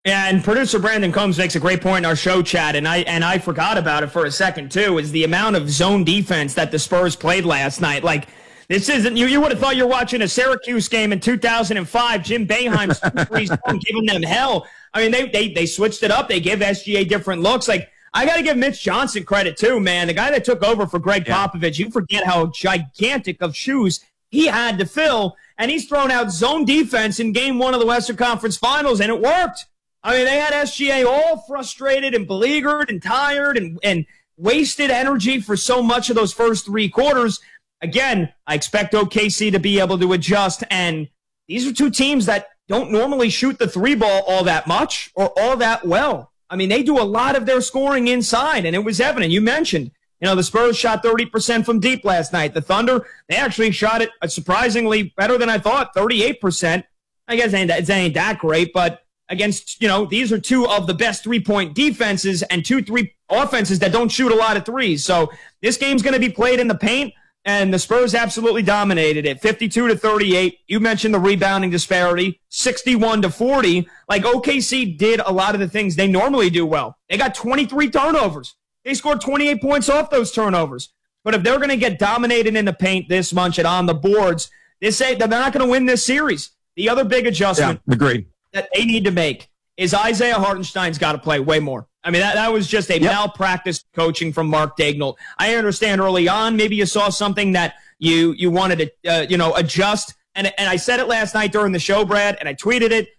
Yeah, and producer Brandon Combs makes a great point in our show chat, and I forgot about it for a second too, is the amount of zone defense that the Spurs played last night. Like, this isn't, you would have thought you're watching a Syracuse game in 2005, Jim Boeheim's 2-3 giving them hell. I mean, they switched it up. They give SGA different looks. Like, I got to give Mitch Johnson credit too, man. The guy that took over for Greg Popovich, you forget how gigantic of shoes he had to fill, and he's thrown out zone defense in game 1 of the Western Conference Finals, and it worked. I mean, they had SGA all frustrated and beleaguered and tired and wasted energy for so much of those first 3 quarters. Again, I expect OKC to be able to adjust, and these are two teams that don't normally shoot the 3 ball all that much or all that well. I mean, they do a lot of their scoring inside, and it was evident. You mentioned, the Spurs shot 30% from deep last night. The Thunder, they actually shot it surprisingly better than I thought, 38%. I guess it ain't that great, but against, these are 2 of the best 3-point defenses and 2-3 offenses that don't shoot a lot of threes. So this game's going to be played in the paint, and the Spurs absolutely dominated it, 52-38. You mentioned the rebounding disparity, 61-40. Like, OKC did a lot of the things they normally do well. They got 23 turnovers. They scored 28 points off those turnovers. But if they're going to get dominated in the paint this much and on the boards, they're not going to win this series. The other big adjustment. Yeah, agreed. That they need to make is Isaiah Hartenstein's got to play way more. I mean, that was just a malpractice coaching from Mark Daigneault. I understand early on, maybe you saw something that you wanted to, adjust. And I said it last night during the show, Brad, and I tweeted it.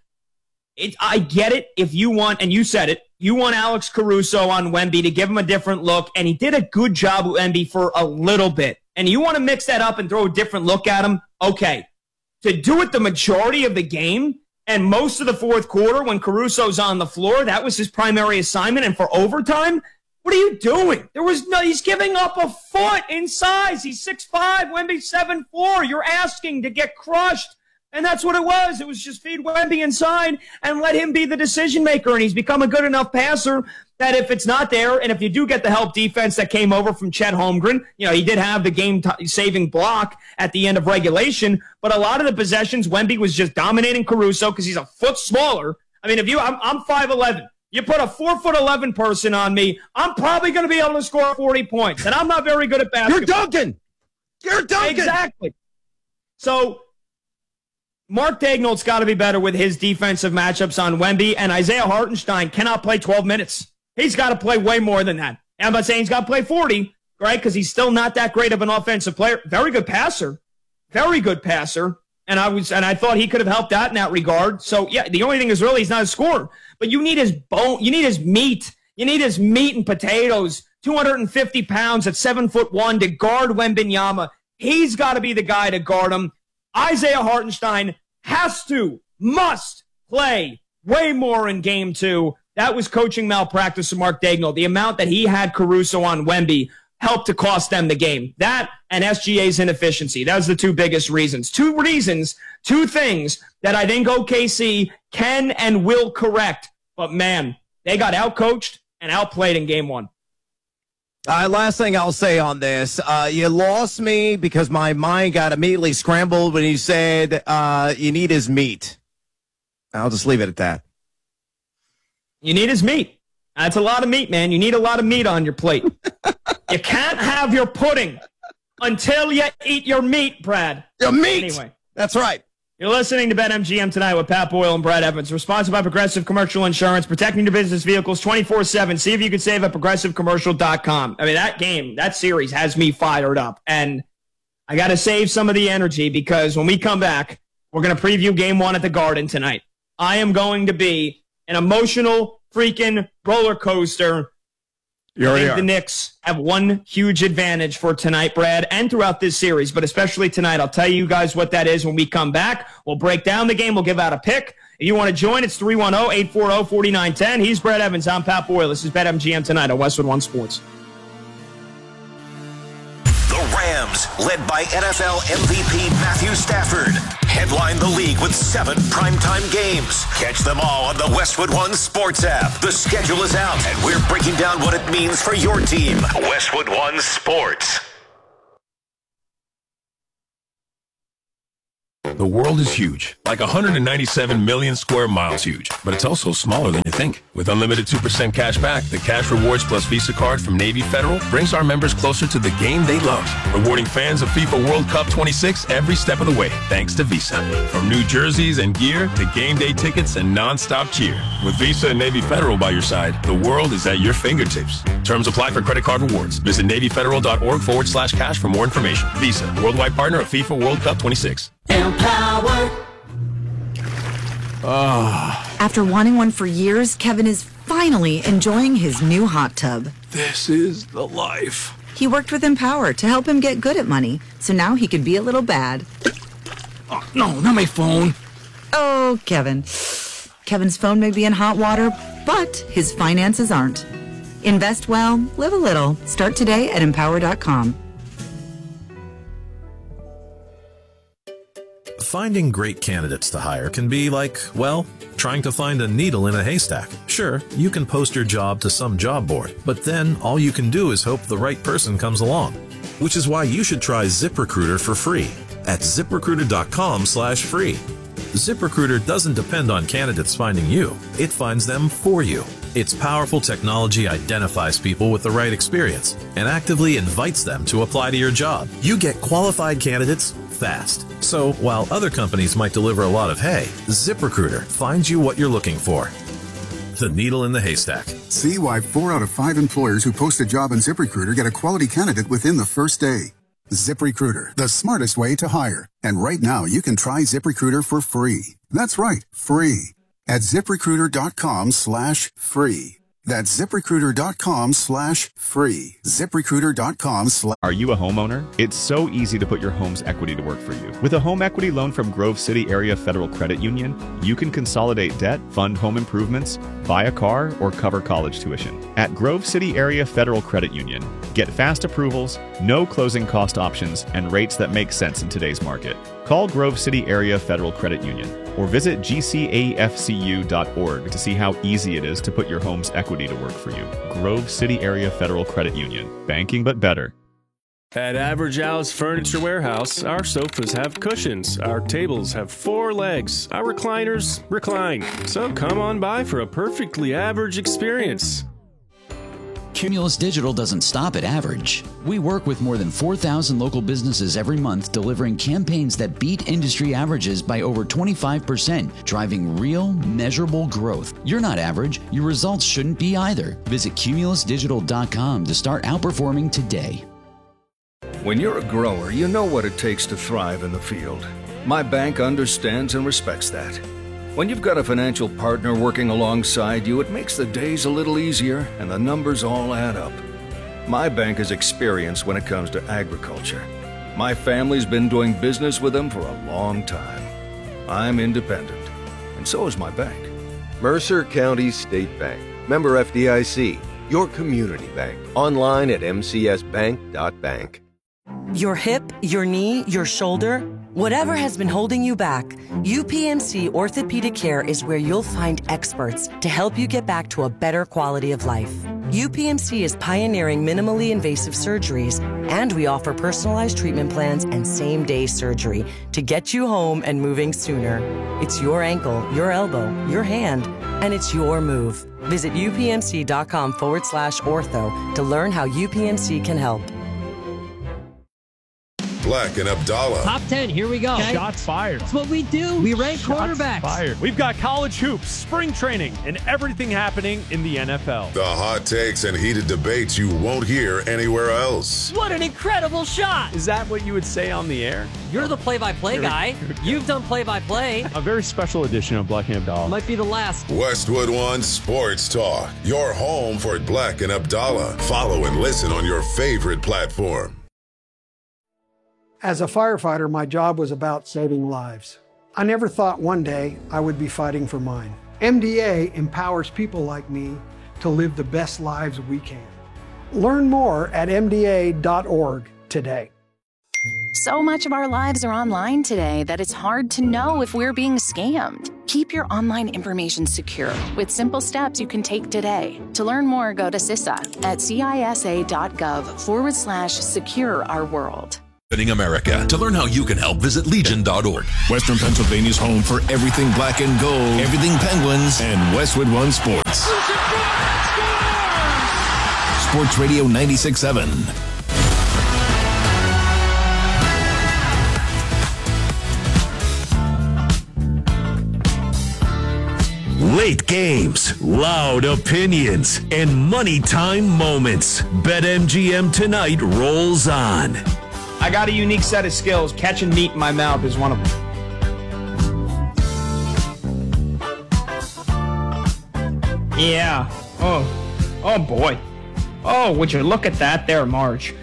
I get it if you want, and you said it, you want Alex Caruso on Wemby to give him a different look, and he did a good job with Wemby for a little bit. And you want to mix that up and throw a different look at him? Okay. To do it the majority of the game, and most of the fourth quarter when Caruso's on the floor, that was his primary assignment. And for overtime, what are you doing? He's giving up a foot in size. He's 6'5", Wemby's 7'4". You're asking to get crushed. And that's what it was. It was just feed Wemby inside and let him be the decision maker. And he's become a good enough passer that if it's not there, and if you do get the help defense that came over from Chet Holmgren, he did have the game-saving block at the end of regulation, but a lot of the possessions, Wemby was just dominating Caruso because he's a foot smaller. I mean, I'm 5'11". You put a 4'11" person on me, I'm probably going to be able to score 40 points, and I'm not very good at basketball. You're Duncan! Exactly. So Mark Daigneault's got to be better with his defensive matchups on Wemby, and Isaiah Hartenstein cannot play 12 minutes. He's got to play way more than that. And I'm not saying he's got to play 40, right? Because he's still not that great of an offensive player. Very good passer. Very good passer. And I thought he could have helped out in that regard. So, yeah, the only thing is really he's not a scorer. But you need his bone. You need his meat. You need his meat and potatoes. 250 pounds at 7'1" to guard Wembanyama. He's got to be the guy to guard him. Isaiah Hartenstein must play way more in game 2. That was coaching malpractice of Mark Daigneault. The amount that he had Caruso on Wemby helped to cost them the game. That and SGA's inefficiency. That was the 2 biggest reasons. 2 things that I think OKC can and will correct. But, man, they got outcoached and outplayed in game 1. Last thing I'll say on this, you lost me because my mind got immediately scrambled when you said you need his meat. I'll just leave it at that. You need his meat. That's a lot of meat, man. You need a lot of meat on your plate. You can't have your pudding until you eat your meat, Brad. Your meat! Anyway. That's right. You're listening to BetMGM tonight with Pat Boyle and Brad Evans. We're sponsored by Progressive Commercial Insurance, protecting your business vehicles 24/7. See if you can save at ProgressiveCommercial.com. I mean, that series has me fired up. And I got to save some of the energy because when we come back, we're going to preview Game 1 at the Garden tonight. I am going to be an emotional freaking roller coaster. I think the Knicks have one huge advantage for tonight, Brad, and throughout this series, but especially tonight. I'll tell you guys what that is when we come back. We'll break down the game. We'll give out a pick. If you want to join, it's 310-840-4910. He's Brad Evans. I'm Pat Boyle. This is BetMGM tonight on Westwood One Sports. The Rams, led by NFL MVP Matthew Stafford, headline the league with 7 primetime games. Catch them all on the Westwood One Sports app. The schedule is out, and we're breaking down what it means for your team. Westwood One Sports. The The world is huge, like 197 million square miles huge, but it's also smaller than you think. With unlimited 2% cash back, the Cash Rewards Plus Visa card from Navy Federal brings our members closer to the game they love, rewarding fans of FIFA World Cup 26 every step of the way, thanks to Visa. From new jerseys and gear to game day tickets and non-stop cheer. With Visa and Navy Federal by your side, the world is at your fingertips. Terms apply for credit card rewards. Visit NavyFederal.org/cash for more information. Visa, worldwide partner of FIFA World Cup 26. Empower. After wanting one for years, Kevin is finally enjoying his new hot tub. This is the life. He worked with Empower to help him get good at money, so now he could be a little bad. Oh, no, not my phone. Oh, Kevin. Kevin's phone may be in hot water, but his finances aren't. Invest well, live a little. Start today at Empower.com. Finding great candidates to hire can be like, well, trying to find a needle in a haystack. Sure, you can post your job to some job board, but then all you can do is hope the right person comes along. Which is why you should try ZipRecruiter for free at ZipRecruiter.com/free. ZipRecruiter doesn't depend on candidates finding you. It finds them for you. Its powerful technology identifies people with the right experience and actively invites them to apply to your job. You get qualified candidates fast. So while other companies might deliver a lot of hay, ZipRecruiter finds you what you're looking for. The needle in the haystack. See why 4 out of 5 employers who post a job on ZipRecruiter get a quality candidate within the first day. ZipRecruiter, the smartest way to hire. And right now, you can try ZipRecruiter for free. That's right, free. At ZipRecruiter.com/free. That's ZipRecruiter.com/free. ZipRecruiter.com/. Are you a homeowner? It's so easy to put your home's equity to work for you. With a home equity loan from Grove City Area Federal Credit Union, you can consolidate debt, fund home improvements, buy a car, or cover college tuition. At Grove City Area Federal Credit Union, get fast approvals, no closing cost options, and rates that make sense in today's market. Call Grove City Area Federal Credit Union or visit gcafcu.org to see how easy it is to put your home's equity to work for you. Grove City Area Federal Credit Union. Banking but better. At Average Al's Furniture Warehouse, our sofas have cushions, our tables have 4 legs, our recliners recline. So come on by for a perfectly average experience. Cumulus Digital doesn't stop at average. We work with more than 4,000 local businesses every month, delivering campaigns that beat industry averages by over 25%, driving real, measurable growth. You're not average. Your results shouldn't be either. Visit cumulusdigital.com to start outperforming today. When you're a grower, you know what it takes to thrive in the field. My bank understands and respects that. When you've got a financial partner working alongside you, it makes the days a little easier and the numbers all add up. My bank has experience when it comes to agriculture. My family's been doing business with them for a long time. I'm independent, and so is my bank. Mercer County State Bank. Member FDIC. Your community bank. Online at mcsbank.bank. Your hip, your knee, your shoulder, whatever has been holding you back, UPMC Orthopedic Care is where you'll find experts to help you get back to a better quality of life. UPMC is pioneering minimally invasive surgeries, and we offer personalized treatment plans and same-day surgery to get you home and moving sooner. It's your ankle, your elbow, your hand, and it's your move. Visit upmc.com/ortho to learn how UPMC can help. Black and Abdallah. Top 10, here we go. Okay. Shots fired. That's what we do. We rank quarterbacks. Fired. We've got college hoops, spring training, and everything happening in the NFL. The hot takes and heated debates you won't hear anywhere else. What an incredible shot. Is that what you would say on the air? You're the play-by-play guy. You've done play-by-play. A very special edition of Black and Abdallah. Might be the last. Westwood One Sports Talk. Your home for Black and Abdallah. Follow and listen on your favorite platform. As a firefighter, my job was about saving lives. I never thought one day I would be fighting for mine. MDA empowers people like me to live the best lives we can. Learn more at MDA.org today. So much of our lives are online today that it's hard to know if we're being scammed. Keep your online information secure with simple steps you can take today. To learn more, go to CISA at cisa.gov/secure our world. America. To learn how you can help, visit legion.org. Western Pennsylvania's home for everything black and gold, everything Penguins, and Westwood One Sports. Sports Radio 96.7. Late games, loud opinions, and money time moments. BetMGM tonight rolls on. I got a unique set of skills. Catching meat in my mouth is one of them. Yeah. Oh boy. Oh, would you look at that there, Marge.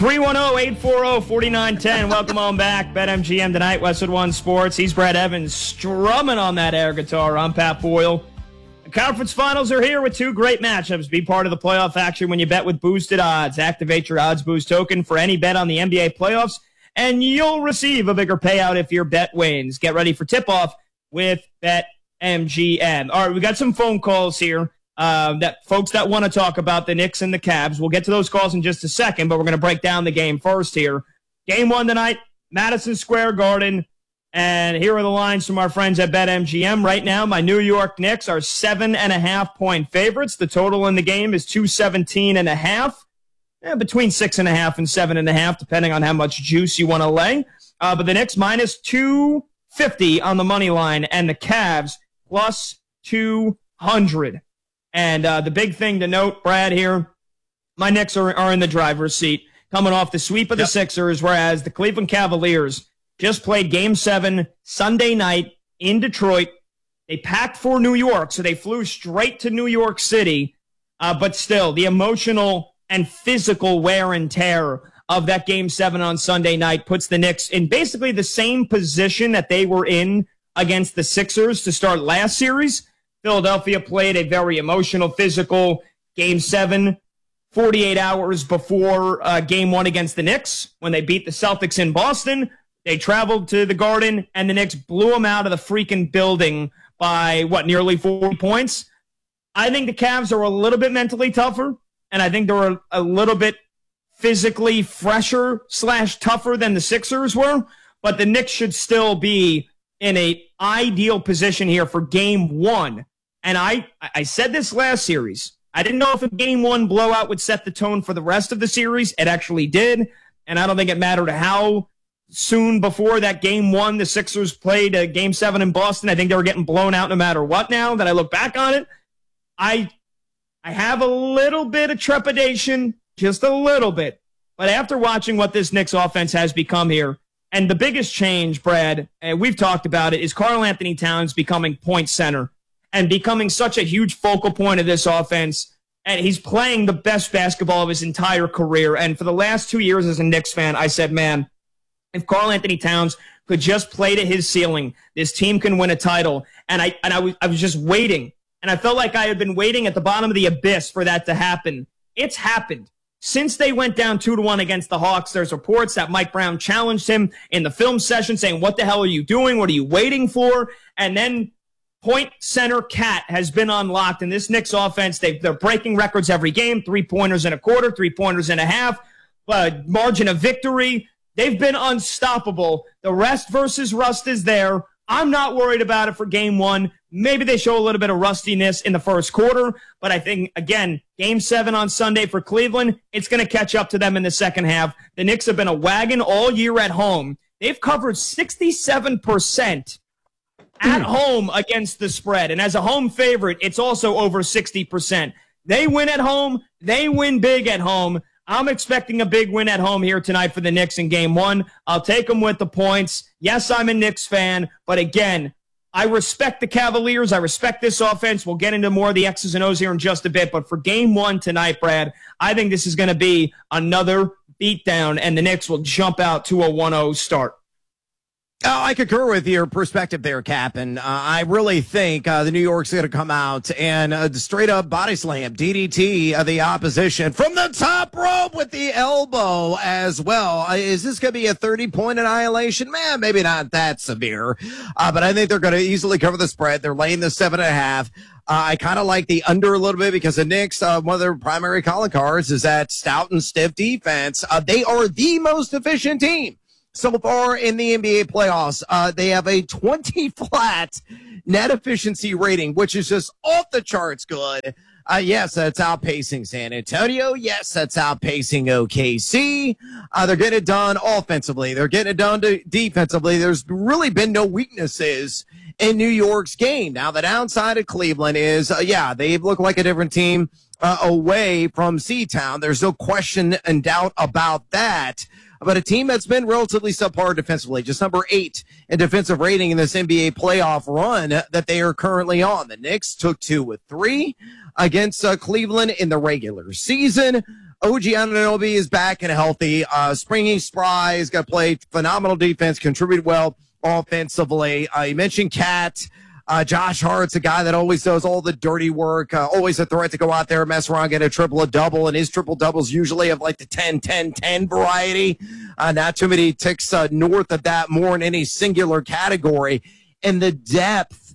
310-840-4910. Welcome on back. BetMGM tonight, Westwood One Sports. He's Brad Evans strumming on that air guitar. I'm Pat Boyle. The conference finals are here with two great matchups. Be part of the playoff action when you bet with boosted odds. Activate your Odds Boost token for any bet on the NBA playoffs, and you'll receive a bigger payout if your bet wins. Get ready for tip-off with BetMGM. All right, we got some phone calls here. That folks that want to talk about the Knicks and the Cavs. We'll get to those calls in just a second, but we're going to break down the game first here. Game one tonight, Madison Square Garden. And here are the lines from our friends at BetMGM. Right now, my New York Knicks are 7.5-point favorites. The total in the game is 217.5. Between 6.5 and 7.5, depending on how much juice you want to lay. But the Knicks minus 250 on the money line, and the Cavs plus 200. And the big thing to note, Brad, here, my Knicks are in the driver's seat, coming off the sweep of the Sixers, whereas the Cleveland Cavaliers just played Game 7 Sunday night in Detroit. They packed for New York, so they flew straight to New York City. But still, the emotional and physical wear and tear of that Game 7 on Sunday night puts the Knicks in basically the same position that they were in against the Sixers to start last series. Philadelphia played a very emotional, physical Game 7 48 hours before Game 1 against the Knicks when they beat the Celtics in Boston. They traveled to the Garden, and the Knicks blew them out of the freaking building by, nearly 40 points. I think the Cavs are a little bit mentally tougher, and I think they're a little bit physically fresher / tougher than the Sixers were, but the Knicks should still be in an ideal position here for Game 1. And I said this last series. I didn't know if a Game 1 blowout would set the tone for the rest of the series. It actually did, and I don't think it mattered how soon before that Game 1 the Sixers played Game 7 in Boston. I think they were getting blown out no matter what now that I look back on it. I have a little bit of trepidation, just a little bit. But after watching what this Knicks offense has become here, and the biggest change, Brad, and we've talked about it, is Karl-Anthony Towns becoming point center and becoming such a huge focal point of this offense. And he's playing the best basketball of his entire career. And for the last 2 years as a Knicks fan, I said, man, if Karl-Anthony Towns could just play to his ceiling, this team can win a title. And I was just waiting. And I felt like I had been waiting at the bottom of the abyss for that to happen. It's happened. Since they went down 2-1 against the Hawks, there's reports that Mike Brown challenged him in the film session saying, what the hell are you doing? What are you waiting for? And then point center Cat has been unlocked. And this Knicks offense, they're breaking records every game, 3-pointers in a quarter, 3-pointers in a half, margin of victory. They've been unstoppable. The rest versus rust is there. I'm not worried about it for Game 1. Maybe they show a little bit of rustiness in the first quarter, but I think, again, Game 7 on Sunday for Cleveland, it's going to catch up to them in the second half. The Knicks have been a wagon all year at home. They've covered 67% at home against the spread, and as a home favorite, it's also over 60%. They win at home. They win big at home. I'm expecting a big win at home here tonight for the Knicks in Game 1. I'll take them with the points. Yes, I'm a Knicks fan, but again, I respect the Cavaliers. I respect this offense. We'll get into more of the X's and O's here in just a bit, but for Game 1 tonight, Brad, I think this is going to be another beatdown, and the Knicks will jump out to a 1-0 start. Oh, I concur with your perspective there, Cap, and I really think the New York's going to come out and straight up body slam, DDT the opposition from the top rope with the elbow as well. Is this going to be a 30-point annihilation? Man, maybe not that severe, but I think they're going to easily cover the spread. They're laying the 7.5. I kind of like the under a little bit because the Knicks, one of their primary calling cards is that stout and stiff defense. They are the most efficient team So far in the NBA playoffs, they have a 20 flat net efficiency rating, which is just off the charts good. Yes, that's outpacing San Antonio. Yes, that's outpacing OKC. They're getting it done offensively. They're getting it done defensively. There's really been no weaknesses in New York's game. Now, the downside of Cleveland is, they look like a different team away from C-Town. There's no question and doubt about that. But a team that's been relatively subpar defensively, just number 8 in defensive rating in this NBA playoff run that they are currently on. The Knicks took 2 with 3 against Cleveland in the regular season. OG Anunoby is back and healthy. Springy Spry is going to play phenomenal defense, contribute well offensively. You mentioned Cat. Josh Hart's a guy that always does all the dirty work, always a threat to go out there and mess around, get a triple, a double, and his triple doubles usually of like the 10-10-10 variety. Not too many ticks north of that, more in any singular category. And the depth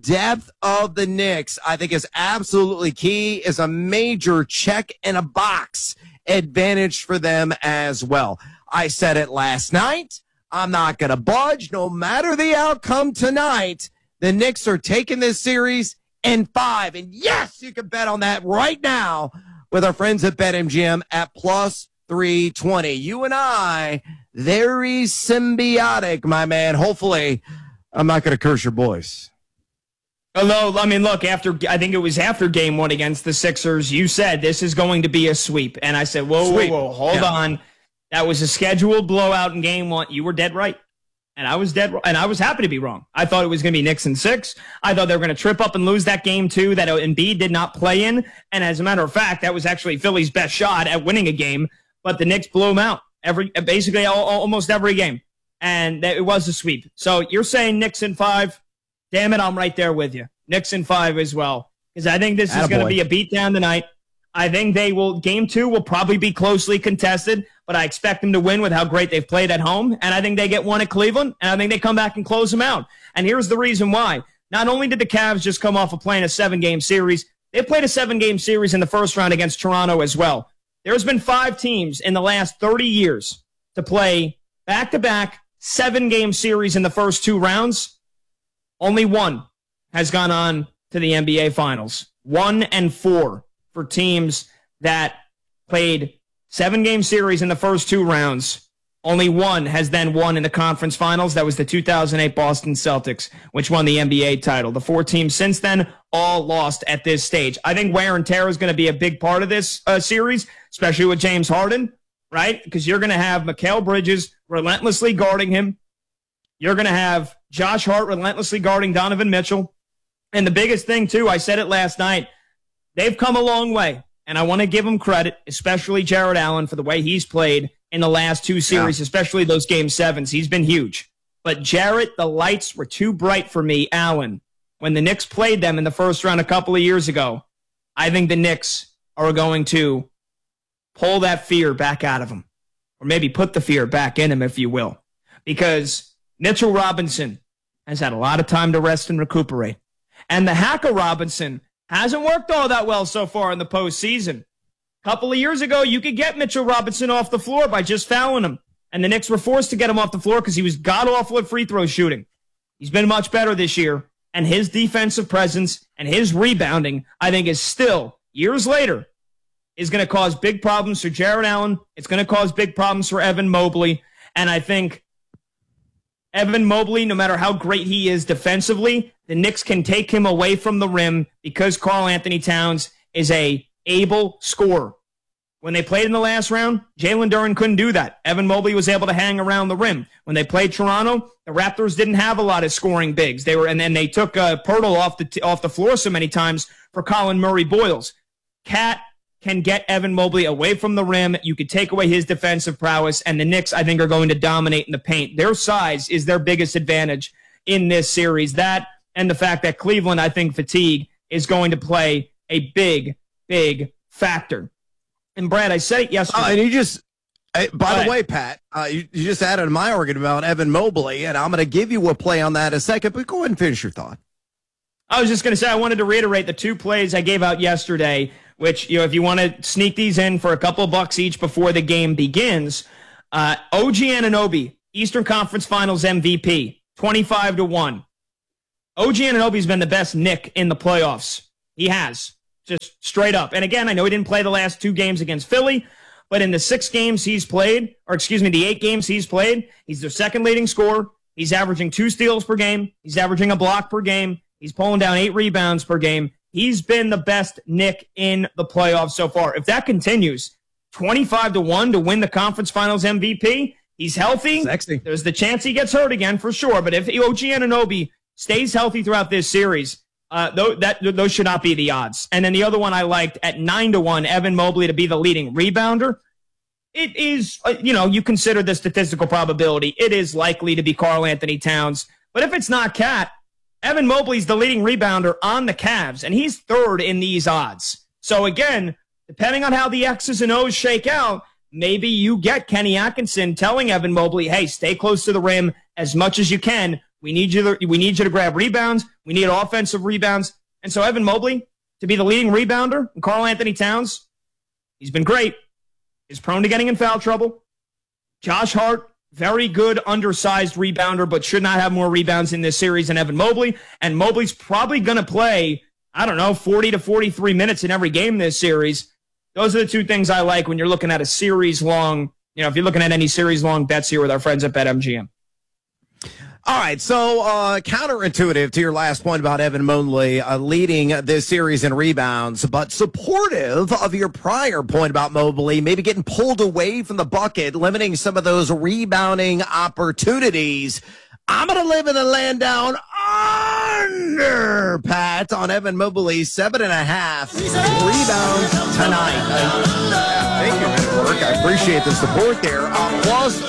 of the Knicks, I think, is absolutely key, is a major check in a box advantage for them as well. I said it last night. I'm not going to budge no matter the outcome tonight. The Knicks are taking this series in 5. And yes, you can bet on that right now with our friends at BetMGM at plus 320. You and I, very symbiotic, my man. Hopefully, I'm not going to curse your boys. Although, I mean, look, I think it was after game 1 against the Sixers, you said this is going to be a sweep. And I said, whoa, hold on. That was a scheduled blowout in game 1. You were dead right. And I was dead, and I was happy to be wrong. I thought it was going to be Knicks in 6. I thought they were going to trip up and lose that game 2 that Embiid did not play in. And as a matter of fact, that was actually Philly's best shot at winning a game. But the Knicks blew them out basically almost every game. And it was a sweep. So you're saying Knicks in 5. Damn it, I'm right there with you. Knicks in 5 as well. Because I think this is going to be a beatdown tonight. I think game 2 will probably be closely contested, but I expect them to win with how great they've played at home. And I think they get 1 at Cleveland, and I think they come back and close them out. And here's the reason why. Not only did the Cavs just come off of playing a 7-game series, they played a 7-game series in the first round against Toronto as well. There's been 5 teams in the last 30 years to play back-to-back 7-game series in the first 2 rounds. Only 1 has gone on to the NBA Finals. 1 and 4 for teams that played 7-game series in the first 2 rounds. Only 1 has then won in the conference finals. That was the 2008 Boston Celtics, which won the NBA title. The 4 teams since then all lost at this stage. I think wear and tear is going to be a big part of this series, especially with James Harden, right? Because you're going to have Mikal Bridges relentlessly guarding him. You're going to have Josh Hart relentlessly guarding Donovan Mitchell. And the biggest thing, too, I said it last night, they've come a long way. And I want to give him credit, especially Jarrett Allen, for the way he's played in the last 2 series, especially those Game 7s. He's been huge. But Jarrett, the lights were too bright for me, Allen. When the Knicks played them in the first round a couple of years ago, I think the Knicks are going to pull that fear back out of him. Or maybe put the fear back in him, if you will. Because Mitchell Robinson has had a lot of time to rest and recuperate. And the Hacker Robinson hasn't worked all that well so far in the postseason. A couple of years ago, you could get Mitchell Robinson off the floor by just fouling him. And the Knicks were forced to get him off the floor because he was god-awful at free throw shooting. He's been much better this year. And his defensive presence and his rebounding, I think, is still, years later, is going to cause big problems for Jarrett Allen. It's going to cause big problems for Evan Mobley. And I think Evan Mobley, no matter how great he is defensively, the Knicks can take him away from the rim because Karl-Anthony Towns is a able scorer. When they played in the last round, Jalen Duren couldn't do that. Evan Mobley was able to hang around the rim. When they played Toronto, the Raptors didn't have a lot of scoring bigs. And then they took Pirtle off the floor so many times for Colin Murray-Boyles. Cat can get Evan Mobley away from the rim. You could take away his defensive prowess, and the Knicks, I think, are going to dominate in the paint. Their size is their biggest advantage in this series. That and the fact that Cleveland, I think, fatigue is going to play a big, big factor. And Brad, I said it yesterday. And you just, by the way, Pat, you just added to my argument about Evan Mobley, and I'm going to give you a play on that in a second, but go ahead and finish your thought. I was just going to say, I wanted to reiterate the 2 plays I gave out yesterday, which, if you want to sneak these in for a couple of bucks each before the game begins, OG Anunoby, Eastern Conference Finals MVP, 25-1. OG Anunoby's been the best Knick in the playoffs. He has, just straight up. And again, I know he didn't play the last 2 games against Philly, but in the 6 games he's played, the 8 games he's played, he's their second leading scorer. He's averaging 2 steals per game. He's averaging a block per game. He's pulling down 8 rebounds per game. He's been the best Knick in the playoffs so far. If that continues, 25-1 to win the conference finals MVP, he's healthy. Sexy. There's the chance he gets hurt again for sure. But if OG Anunoby stays healthy throughout this series, those should not be the odds. And then the other one I liked at 9-1, Evan Mobley to be the leading rebounder. It is, you consider the statistical probability. It is likely to be Karl Anthony Towns. But if it's not Cat, Evan Mobley's the leading rebounder on the Cavs, and he's third in these odds. So again, depending on how the X's and O's shake out, maybe you get Kenny Atkinson telling Evan Mobley, hey, stay close to the rim as much as you can. We need you to grab rebounds. We need offensive rebounds. And so Evan Mobley to be the leading rebounder, and Karl Anthony Towns, he's been great. He's prone to getting in foul trouble. Josh Hart, very good undersized rebounder, but should not have more rebounds in this series than Evan Mobley. And Mobley's probably going to play, 40 to 43 minutes in every game this series. Those are the 2 things I like when you're looking at a series-long, if you're looking at any series-long bets here with our friends at BetMGM. All right, so counterintuitive to your last point about Evan Mobley leading this series in rebounds, but supportive of your prior point about Mobley maybe getting pulled away from the bucket, limiting some of those rebounding opportunities. I'm going to live in the land down under, Pat, on Evan Mobley, 7.5 rebounds tonight. Thank you, Network. I appreciate the support there. Plus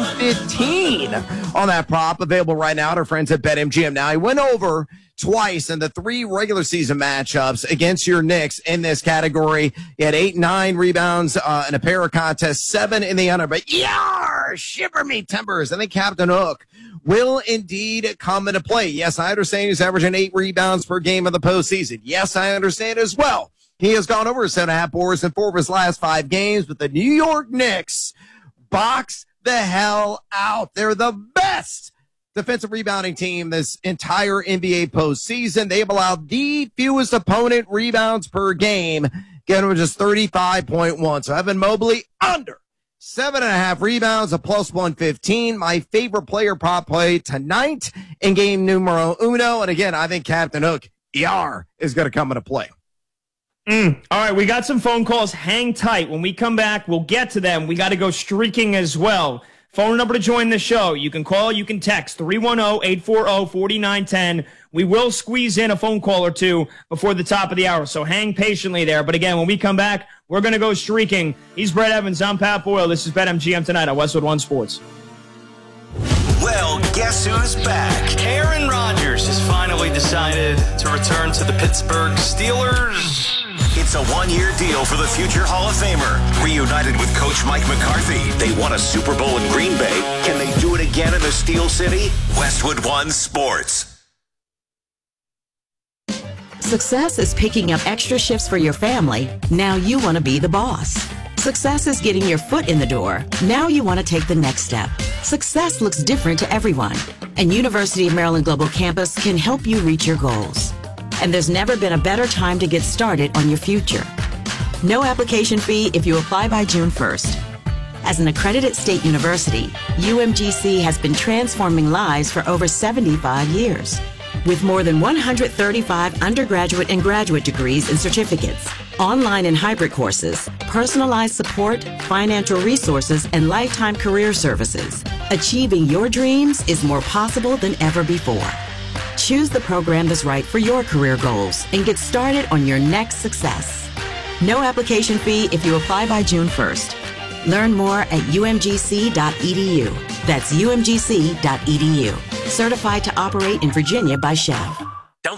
115 on that prop, available right now to our friends at BetMGM. Now, I went over twice in the 3 regular season matchups against your Knicks in this category. You had 8, 9 rebounds in a pair of contests, 7 in the under. But yar, shiver me timbers. I think Captain Hook will indeed come into play. Yes, I understand he's averaging 8 rebounds per game in the postseason. Yes, I understand as well. He has gone over 7.5 boards in 4 of his last 5 games, but the New York Knicks box the hell out. They're the best defensive rebounding team this entire NBA postseason. They've allowed the fewest opponent rebounds per game, getting them just 35.1. So Evan Mobley under 7.5 rebounds, a plus 115. My favorite player prop play tonight in game numero uno. And again, I think Captain Hook, ER, is going to come into play. All right, we got some phone calls. Hang tight. When we come back, we'll get to them. We got to go streaking as well. Phone number to join the show. You can call, you can text 310-840-4910. We will squeeze in a phone call or 2 before the top of the hour, so hang patiently there. But again, when we come back, we're going to go streaking. He's Brett Evans. I'm Pat Boyle. This is BetMGM Tonight on Westwood One Sports. Well, guess who's back? Aaron Rodgers has finally decided to return to the Pittsburgh Steelers. It's a 1-year deal for the future Hall of Famer. Reunited with Coach Mike McCarthy, they won a Super Bowl in Green Bay. Can they do it again in the Steel City? Westwood One Sports. Success is picking up extra shifts for your family. Now you want to be the boss. Success is getting your foot in the door. Now you want to take the next step. Success looks different to everyone, and University of Maryland Global Campus can help you reach your goals. And there's never been a better time to get started on your future. No application fee if you apply by June 1st. As an accredited state university, UMGC has been transforming lives for over 75 years. With more than 135 undergraduate and graduate degrees and certificates, online and hybrid courses, personalized support, financial resources, and lifetime career services, achieving your dreams is more possible than ever before. Choose the program that's right for your career goals and get started on your next success. No application fee if you apply by June 1st. Learn more at umgc.edu. That's umgc.edu. Certified to operate in Virginia by Chev. Download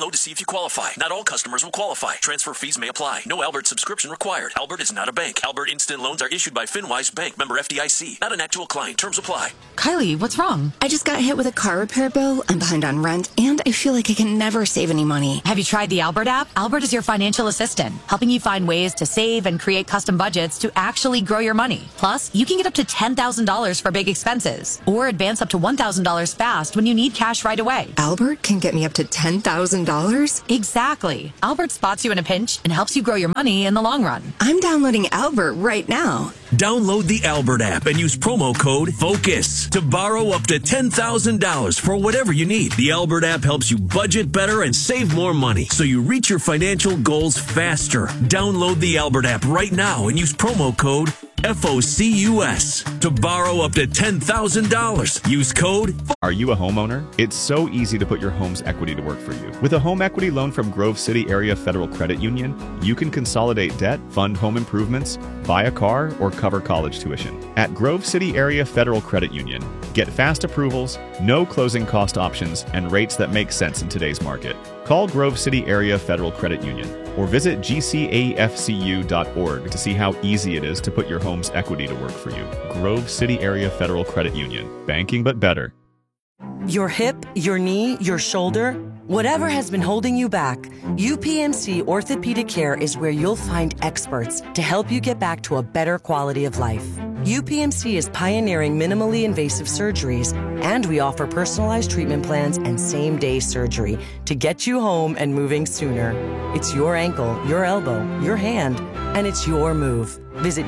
Download to see if you qualify. Not all customers will qualify. Transfer fees may apply. No Albert subscription required. Albert is not a bank. Albert Instant Loans are issued by FinWise Bank, member FDIC. Not an actual client. Terms apply. Kylie, what's wrong? I just got hit with a car repair bill. I'm behind on rent, and I feel like I can never save any money. Have you tried the Albert app? Albert is your financial assistant, helping you find ways to save and create custom budgets to actually grow your money. Plus, you can get up to $10,000 for big expenses, or advance up to $1,000 fast when you need cash right away. Albert can get me up to $10,000? Exactly. Albert spots you in a pinch and helps you grow your money in the long run. I'm downloading Albert right now. Download the Albert app and use promo code FOCUS to borrow up to $10,000 for whatever you need. The Albert app helps you budget better and save more money so you reach your financial goals faster. Download the Albert app right now and use promo code FOCUS to borrow up to $10,000. Use code. Are you a homeowner? It's so easy to put your home's equity to work for you. With a home equity loan from Grove City Area Federal Credit Union, you can consolidate debt, fund home improvements, buy a car, or cover college tuition. At Grove City Area Federal Credit Union, get fast approvals, no closing cost options, and rates that make sense in today's market. Call Grove City Area Federal Credit Union or visit gcafcu.org to see how easy it is to put your home's equity to work for you. Grove City Area Federal Credit Union. Banking but better. Your hip, your knee, your shoulder, whatever has been holding you back, UPMC Orthopedic Care is where you'll find experts to help you get back to a better quality of life. UPMC is pioneering minimally invasive surgeries, and we offer personalized treatment plans and same-day surgery to get you home and moving sooner. It's your ankle, your elbow, your hand, and it's your move. Visit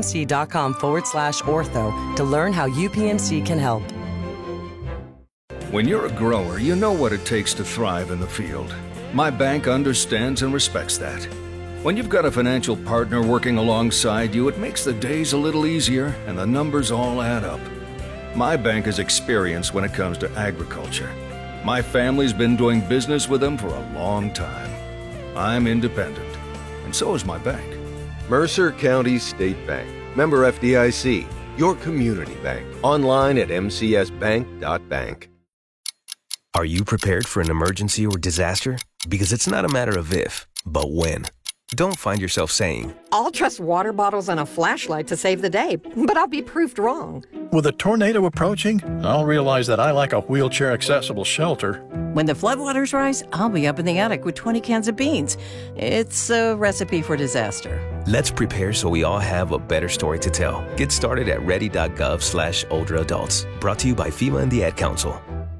upmc.com/ortho to learn how UPMC can help. When you're a grower, you know what it takes to thrive in the field. My bank understands and respects that. When you've got a financial partner working alongside you, it makes the days a little easier and the numbers all add up. My bank has experience when it comes to agriculture. My family's been doing business with them for a long time. I'm independent, and so is my bank. Mercer County State Bank. Member FDIC. Your community bank. Online at mcsbank.bank. Are you prepared for an emergency or disaster? Because it's not a matter of if, but when. Don't find yourself saying, I'll trust water bottles and a flashlight to save the day, but I'll be proved wrong. With a tornado approaching, I'll realize that I lack a wheelchair-accessible shelter. When the floodwaters rise, I'll be up in the attic with 20 cans of beans. It's a recipe for disaster. Let's prepare so we all have a better story to tell. Get started at ready.gov/older adults. Brought to you by FEMA and the Ad Council.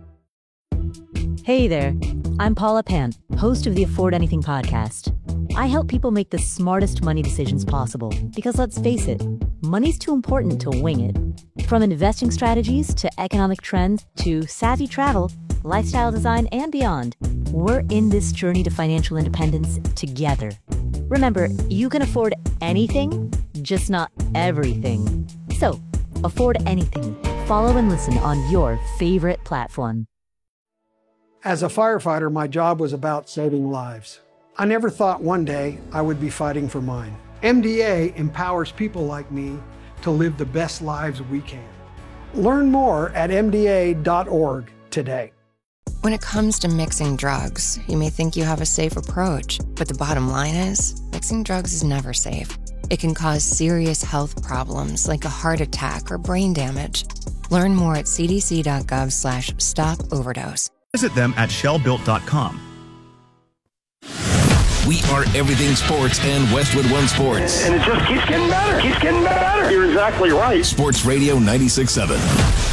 Hey there, I'm Paula Pant, host of the Afford Anything podcast. I help people make the smartest money decisions possible because, let's face it, money's too important to wing it. From investing strategies to economic trends to savvy travel, lifestyle design, and beyond, we're in this journey to financial independence together. Remember, you can afford anything, just not everything. So, afford anything. Follow and listen on your favorite platform. As a firefighter, my job was about saving lives. I never thought one day I would be fighting for mine. MDA empowers people like me to live the best lives we can. Learn more at mda.org today. When it comes to mixing drugs, you may think you have a safe approach, but the bottom line is, mixing drugs is never safe. It can cause serious health problems like a heart attack or brain damage. Learn more at cdc.gov/stop-overdose. Visit them at shellbuilt.com. We are everything sports and Westwood One Sports. And it just keeps getting better. Keeps getting better. You're exactly right. Sports Radio 96.7.